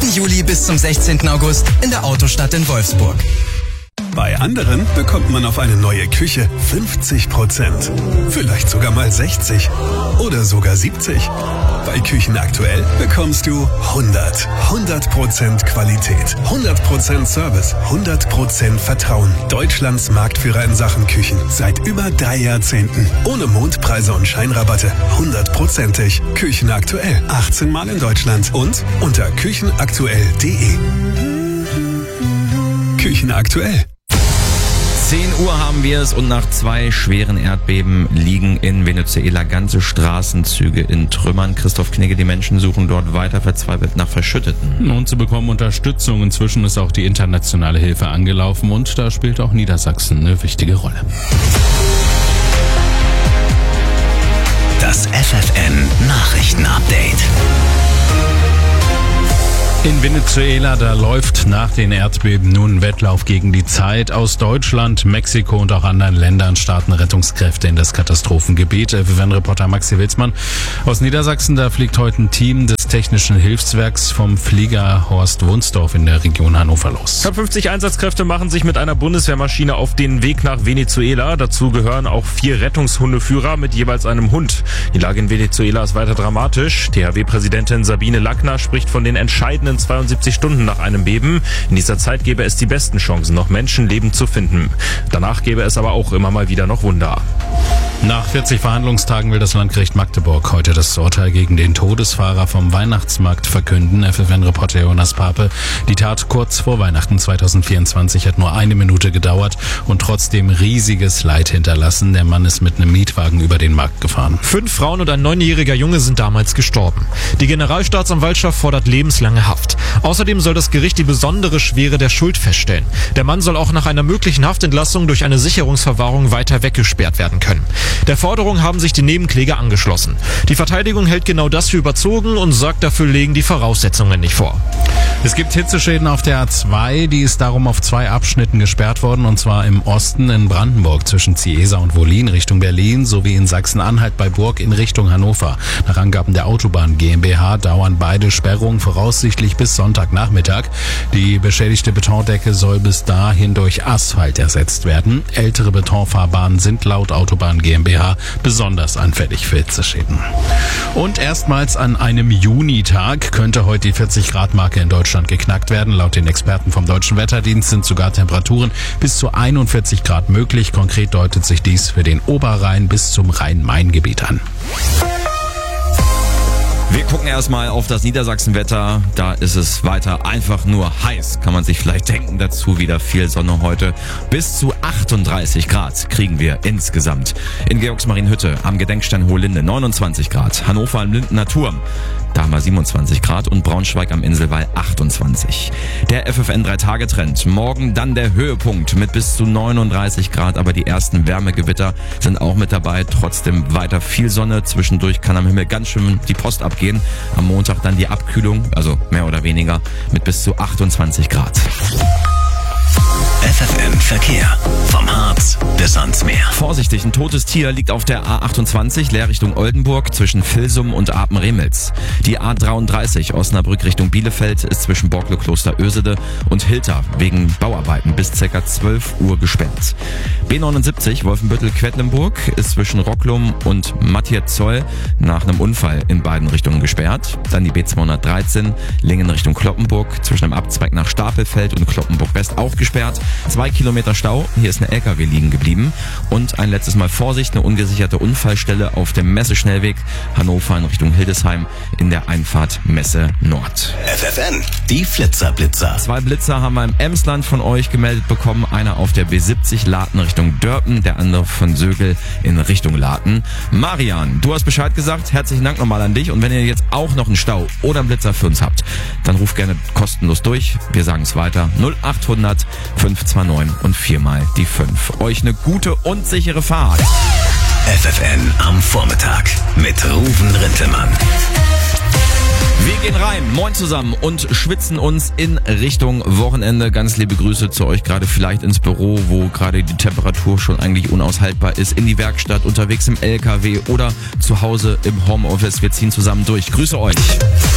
Juli bis zum 16. August in der Autostadt in Wolfsburg. Bei anderen bekommt man auf eine neue Küche 50%. Vielleicht sogar mal 60. Oder sogar 70. Bei Küchen aktuell bekommst du 100% Qualität, 100% Service, 100% Vertrauen. Deutschlands Marktführer in Sachen Küchen. Seit über 3 Jahrzehnten. Ohne Mondpreise und Scheinrabatte. 100%ig. Küchen aktuell. 18 Mal in Deutschland. Und unter küchenaktuell.de. Küchen aktuell. 10 Uhr haben wir es und nach 2 schweren Erdbeben liegen in Venezuela ganze Straßenzüge in Trümmern. Christoph Knigge, die Menschen suchen dort weiter verzweifelt nach Verschütteten. Und sie bekommen Unterstützung. Inzwischen ist auch die internationale Hilfe angelaufen und da spielt auch Niedersachsen eine wichtige Rolle. Das FFN Nachrichtenupdate. In Venezuela, da läuft nach den Erdbeben nun ein Wettlauf gegen die Zeit. Aus Deutschland, Mexiko und auch anderen Ländern starten Rettungskräfte in das Katastrophengebiet. FFN-Reporter Maxi Wilsmann aus Niedersachsen, da fliegt heute ein Team des Technischen Hilfswerks vom Flieger Horst Wunsdorf in der Region Hannover los. Knapp 50 Einsatzkräfte machen sich mit einer Bundeswehrmaschine auf den Weg nach Venezuela. Dazu gehören auch 4 Rettungshundeführer mit jeweils einem Hund. Die Lage in Venezuela ist weiter dramatisch. THW-Präsidentin Sabine Lackner spricht von den entscheidenden 72 Stunden nach einem Beben. In dieser Zeit gäbe es die besten Chancen, noch Menschenleben zu finden. Danach gäbe es aber auch immer mal wieder noch Wunder. Nach 40 Verhandlungstagen will das Landgericht Magdeburg heute das Urteil gegen den Todesfahrer vom Weihnachtsmarkt verkünden. FFN-Reporter Jonas Pape. Die Tat kurz vor Weihnachten 2024 hat nur 1 Minute gedauert und trotzdem riesiges Leid hinterlassen. Der Mann ist mit einem Mietwagen über den Markt gefahren. 5 Frauen und ein 9-jähriger Junge sind damals gestorben. Die Generalstaatsanwaltschaft fordert lebenslange Haft. Außerdem soll das Gericht die besondere Schwere der Schuld feststellen. Der Mann soll auch nach einer möglichen Haftentlassung durch eine Sicherungsverwahrung weiter weggesperrt werden können. Der Forderung haben sich die Nebenkläger angeschlossen. Die Verteidigung hält genau das für überzogen und sagt, dafür legen die Voraussetzungen nicht vor. Es gibt Hitzeschäden auf der A2, die ist darum auf 2 Abschnitten gesperrt worden, und zwar im Osten in Brandenburg zwischen Ziesa und Wollin Richtung Berlin sowie in Sachsen-Anhalt bei Burg in Richtung Hannover. Nach Angaben der Autobahn GmbH dauern beide Sperrungen voraussichtlich bis Sonntagnachmittag. Die beschädigte Betondecke soll bis dahin durch Asphalt ersetzt werden. Ältere Betonfahrbahnen sind laut Autobahn GmbH besonders anfällig für Hitzeschäden. Und erstmals an einem Junitag könnte heute die 40-Grad-Marke in Deutschland geknackt werden. Laut den Experten vom Deutschen Wetterdienst sind sogar Temperaturen bis zu 41 Grad möglich. Konkret deutet sich dies für den Oberrhein bis zum Rhein-Main-Gebiet an. Wir gucken erstmal auf das Niedersachsenwetter. Da ist es weiter einfach nur heiß, kann man sich vielleicht denken. Dazu wieder viel Sonne heute. Bis zu 38 Grad kriegen wir insgesamt. In Georgsmarienhütte am Gedenkstein Hohlinde 29 Grad. Hannover am Lindener Turm, da haben wir 27 Grad. Und Braunschweig am Inselwall 28. Der FFN 3-Tage-Trend. Morgen dann der Höhepunkt mit bis zu 39 Grad. Aber die ersten Wärmegewitter sind auch mit dabei. Trotzdem weiter viel Sonne. Zwischendurch kann am Himmel ganz schön die Post abgehen. Am Montag dann die Abkühlung, also mehr oder weniger, mit bis zu 28 Grad. FFN Verkehr. Vom Harz bis ans Meer. Vorsichtig, ein totes Tier liegt auf der A28 leer Richtung Oldenburg zwischen Vilsum und Apen-Remelz. Die A33 Osnabrück Richtung Bielefeld ist zwischen Borkle-Kloster-Ösede und Hilter wegen Bauarbeiten bis ca. 12 Uhr gesperrt. B79 Wolfenbüttel-Quedlinburg ist zwischen Rocklum und Matthias-Zoll nach einem Unfall in beiden Richtungen gesperrt. Dann die B213 Lingen Richtung Kloppenburg zwischen dem Abzweig nach Stapelfeld und Kloppenburg-West auch gesperrt. 2 Kilometer Stau, hier ist eine LKW liegen geblieben. Und ein letztes Mal Vorsicht, eine ungesicherte Unfallstelle auf dem Messeschnellweg Hannover in Richtung Hildesheim in der Einfahrt Messe Nord. FFN, die Flitzer-Blitzer. 2 Blitzer haben wir im Emsland von euch gemeldet bekommen. Einer auf der B70 Laten Richtung Dörpen, der andere von Sögel in Richtung Laten. Marian, du hast Bescheid gesagt. Herzlichen Dank nochmal an dich. Und wenn ihr jetzt auch noch einen Stau oder einen Blitzer für uns habt, dann ruft gerne kostenlos durch. Wir sagen es weiter. 0800 529 und 4 mal die 5. Euch eine gute und sichere Fahrt. FFN am Vormittag mit Ruven Rintelmann. Wir gehen rein, moin zusammen, und schwitzen uns in Richtung Wochenende. Ganz liebe Grüße zu euch, gerade vielleicht ins Büro, wo gerade die Temperatur schon eigentlich unaushaltbar ist, in die Werkstatt, unterwegs im LKW oder zu Hause im Homeoffice. Wir ziehen zusammen durch. Grüße euch.